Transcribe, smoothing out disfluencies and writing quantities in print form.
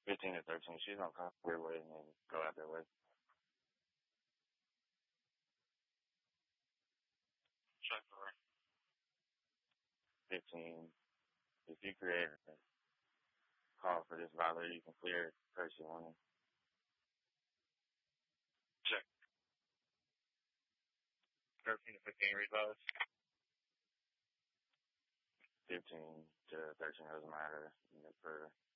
15 to 13. She's gonna come your way and then go out their way. Check for her. 15. If you create a call for this violator, you can clear it. Courtesy warning. Check. 13 to 15 readouts. 15 to 13 doesn't matter. For